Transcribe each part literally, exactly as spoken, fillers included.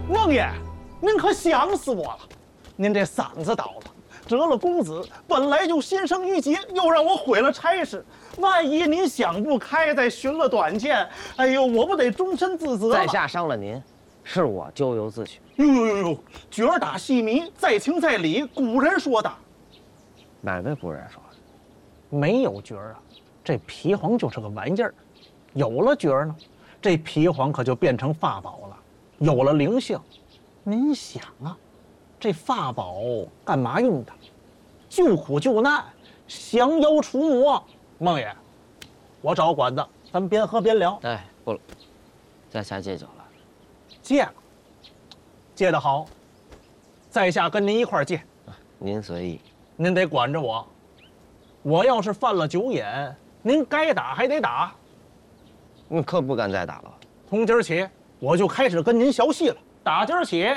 孟爷，您可想死我了！您这嗓子倒了，折了公子，本来就心生郁结，又让我毁了差事。万一您想不开，再寻了短见，哎呦，我不得终身自责？ 在下伤了您，是我咎由自取。 呦呦呦呦，角儿打戏迷，在情在理，古人说的。 哪位古人说的？ 没有角儿啊，这皮黄就是个玩意儿；有了角儿呢，这皮黄可就变成法宝了，有了灵性。您想啊，这法宝干嘛用的？救苦救难，降妖除魔。孟爷，我找管子，咱边喝边聊。 哎，不了，在下戒酒了。 戒了，戒得好。在下跟您一块儿戒。 您随意。 您得管着我。我要是犯了酒瘾，您该打还得打。 你可不敢再打了。 从今儿起，我就开始跟您学戏了。打今儿起，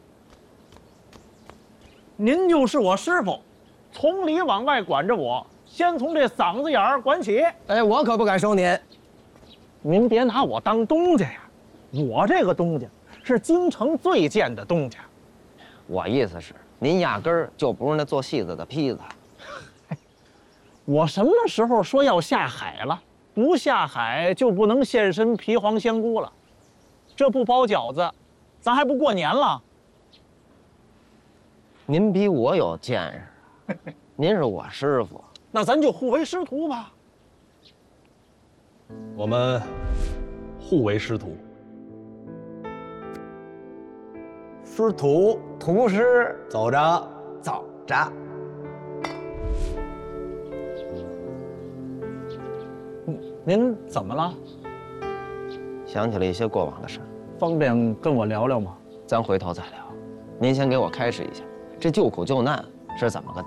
您就是我师傅，从里往外管着我。先从这嗓子眼儿管起。 哎，我可不敢收您。 您别拿我当东家呀，我这个东家是京城最贱的东家。 我意思是，您压根儿就不是那做戏子的坯子。 我什么时候说要下海了？不下海就不能现身皮黄香菇了。这不包饺子，咱还不过年了？ 您比我有见识，您是我师傅。 那咱就互为师徒吧。 我们互为师徒。 师徒， 徒师， 走着。 走着。 您怎么了？ 想起了一些过往的事， 方便跟我聊聊吗？ 咱回头再聊。您先给我开示一下，这救苦救难是怎么个